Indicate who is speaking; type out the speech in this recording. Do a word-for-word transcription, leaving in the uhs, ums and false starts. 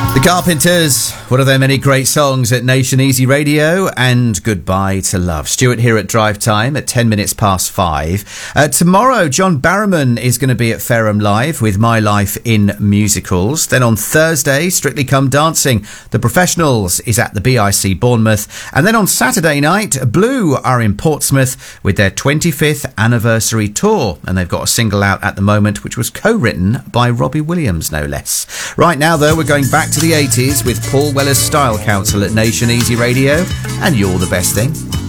Speaker 1: The Carpenters, one of their many great songs at Nation Easy Radio, and Goodbye to Love. Stuart here at Drive Time at ten minutes past five. Uh, tomorrow, John Barrowman is going to be at Fareham Live with My Life in Musicals. Then on Thursday, Strictly Come Dancing, The Professionals is at the B I C Bournemouth. And then on Saturday night, Blue are in Portsmouth with their twenty-fifth anniversary tour. And they've got a single out at the moment, which was co-written by Robbie Williams, no less. Right now, though, we're going back to the eighties with Paul Weller's Style Council at Nation Easy Radio, and You're the Best Thing.